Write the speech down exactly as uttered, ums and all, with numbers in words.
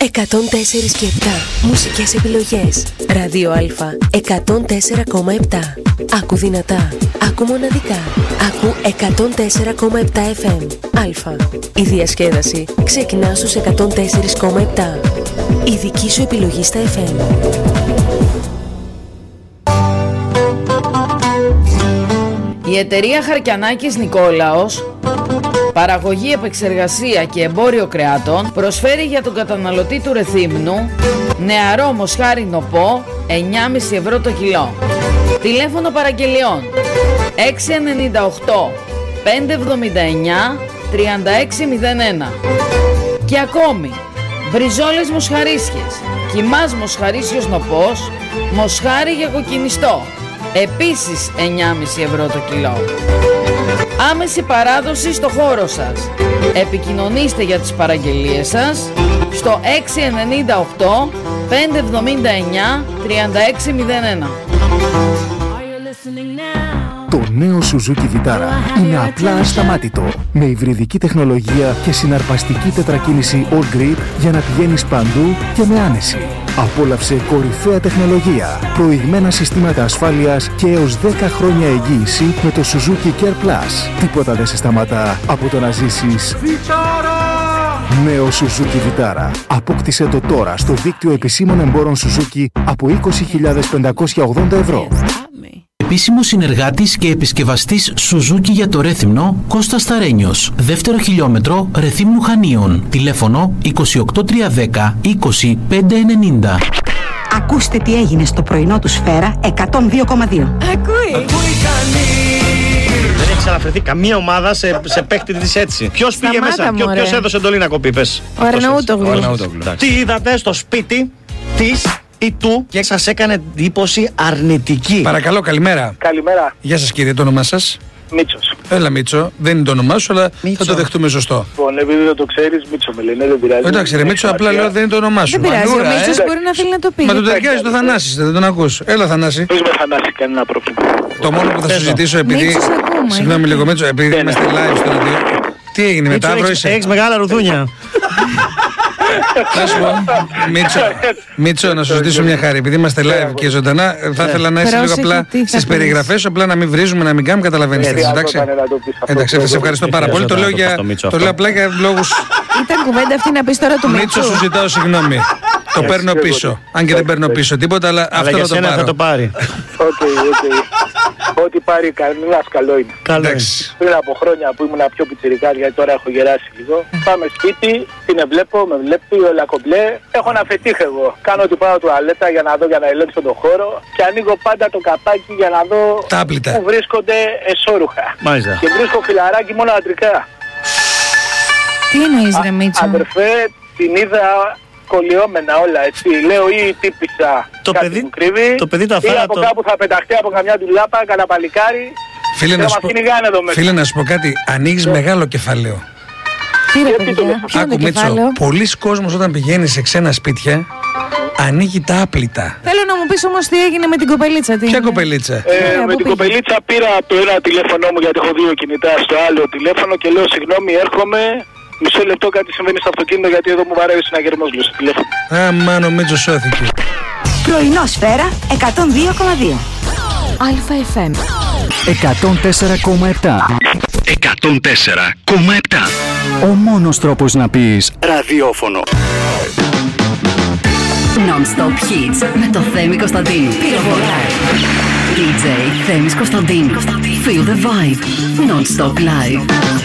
εκατόν τέσσερα και επτά. Μουσικές επιλογές. Ράδιο Α εκατόν τέσσερα κόμμα επτά. Άκου δυνατά. Άκου μοναδικά. Άκου εκατόν τέσσερα κόμμα επτά εφ εμ. Α. Η διασκέδαση ξεκινά στους εκατόν τέσσερα κόμμα επτά. Η δική σου επιλογή στα εφ εμ. Η εταιρεία Χαρκιανάκης Νικόλαος, παραγωγή, επεξεργασία και εμπόριο κρεάτων, προσφέρει για τον καταναλωτή του Ρεθύμνου νεαρό μοσχάρι νοπό εννιά κόμμα πέντε ευρώ το κιλό. Τηλέφωνο παραγγελιών έξι εννιά οκτώ πέντε εβδομήντα εννιά τριάντα έξι μηδέν ένα. Και ακόμη μπριζόλες μοσχαρίσιες, κιμάς μοσχαρίσιος νοπός, μοσχάρι για κοκκινιστό, επίσης εννιά κόμμα πέντε ευρώ το κιλό. Άμεση παράδοση στο χώρο σας. Επικοινωνήστε για τις παραγγελίες σας στο έξι εννιά οκτώ πέντε εβδομήντα εννιά τριάντα έξι μηδέν ένα. Το νέο Suzuki Vitara είναι απλά ασταμάτητο. Με υβριδική τεχνολογία και συναρπαστική τετρακίνηση All Grip για να πηγαίνεις παντού και με άνεση. Απόλαυσε κορυφαία τεχνολογία, προηγμένα συστήματα ασφάλειας και έως δέκα χρόνια εγγύηση με το Suzuki Care Plus. Τίποτα δεν σε σταματά από το να ζήσεις Vitara! Νέο Suzuki Vitara. Απόκτησε το τώρα στο δίκτυο επισήμων εμπόρων Suzuki από είκοσι χιλιάδες πεντακόσια ογδόντα ευρώ. Επίσημος συνεργάτης και επισκευαστής Suzuki για το Ρέθυμνο, Κώστας Σταρένιος. Δεύτερο χιλιόμετρο Ρεθύμνου Χανίων. Τηλέφωνο είκοσι οκτώ τριακόσια δέκα είκοσι πέντε ενενήντα. Ακούστε τι έγινε στο πρωινό του Σφαίρα εκατόν δύο κόμμα δύο. Ακούει. Δεν έχει ξαναφερθεί καμία ομάδα σε, σε παίκτη της έτσι. Ποιος πήγε μέσα, ποιο, ποιος έδωσε εντολή να κοπεί, πες. Ο Αρναούτογλου. Τι είδατε στο σπίτι της ή του και σας έκανε εντύπωση αρνητική? Παρακαλώ, καλημέρα. Καλημέρα. Γεια σας κύριε, το όνομά σας? Μίτσος. Έλα Μίτσο, δεν είναι το όνομά σου, αλλά Μίτσο. Θα το δεχτούμε σωστό. Λοιπόν, επειδή δεν το ξέρεις, Μίτσο με λένε, δεν πειράζει. Εντάξει ρε Μίτσο, απλά λέω δεν είναι το όνομά σου. Δεν πειράζει, Μανούρα, ο Μίτσος ε? μπορεί να θέλει να το πει. Μα το ταιριάζει το Θανάση, δεν τον ακούς. Έλα Θανάση. Πες με Θανάση, κανένα πρόβλημα. Το μόνο που θα σου ζητήσω, επειδή. Συγγνώμη λίγο Μίτσο, επειδή είμαστε live στο ραδιο. Τι έγινε μετά, Μίτσο, έχεις μεγάλα ρουδούνια. Θα σου πω, Μίτσο, Μίτσο, να σου ζητήσω μια χάρη. Επειδή είμαστε live και ζωντανά, θα ήθελα να είσαι λίγο απλά στις περιγραφές, απλά να μην βρίζουμε, να μην κάνουμε, καταλαβαίνεις τι. Εντάξει, εντάξει, θα σε ευχαριστώ πάρα πολύ. Το λέω, για, το λέω απλά για λόγους. Ήταν κουβέντα αυτή να πεις τώρα του Μίτσου. Μίτσο, σου ζητάω συγγνώμη. Το παίρνω πίσω. Αν και δεν παίρνω πίσω τίποτα, αλλά αυτό θα το πάρω. Οκ, οκ. Ό,τι πάρει κανένας καλό είναι. Εντάξει. Πριν από χρόνια που ήμουν πιο πιτσιρικάς, γιατί τώρα έχω γεράσει λίγο, πάμε σπίτι, την βλέπω, με βλέπει όλα κομπλέ. Έχω ένα φετίχ εγώ. Κάνω ότι πάω τουαλέτα για να δω, για να ελέγξω τον χώρο και ανοίγω πάντα το καπάκι για να δω που βρίσκονται εσώρουχα. Μάλιστα. Και βρίσκω φιλαράκι μόνο αντρικά. Τι εννοείς ρε Μίτσο? Αδερφέ, την είδα κολλιόμενα όλα, έτσι. Λέω ή τύπησα το κάτι παιδί, μου κρύβει, το παιδί το ή από το... κάπου θα πεταχτεί από καμιά ντουλάπα, κανένα παλικάρι. Φίλε, να, να, σου πω, φίλε να σου πω κάτι, ανοίγεις yeah. μεγάλο κεφάλαιο. Τι ρε παιδιά, άκου Μίτσο, πολλοί κόσμος όταν πηγαίνει σε ξένα σπίτια ανοίγει τα άπλυτα. Θέλω να μου πεις όμως τι έγινε με την κοπελίτσα. Τι... Ποια κοπελίτσα? Ε, ε, με την κοπελίτσα πήρα από το ένα τηλέφωνο μου, γιατί έχω δύο κινητά, στο άλλο τηλέφωνο και λέω συγγνώμη, έρχομαι. Μισό λεπτό, κάτι συμβαίνει στο αυτοκίνητο, γιατί εδώ μου βαράει ο συναγερμός μου στο τηλέφωνο. Α, μάνο Μίτσο σώθηκε. Πρωινό Σφαίρα εκατόν δύο κόμμα δύο. Αλφα εφ εμ εκατόν τέσσερα κόμμα επτά. εκατόν τέσσερα κόμμα επτά. Ο μόνος τρόπος να πεις ραδιόφωνο. Non-stop hits με το Θέμη Κωνσταντίνου. ντι τζέι Θέμης Κωνσταντίνου. Feel the vibe. Non-stop live.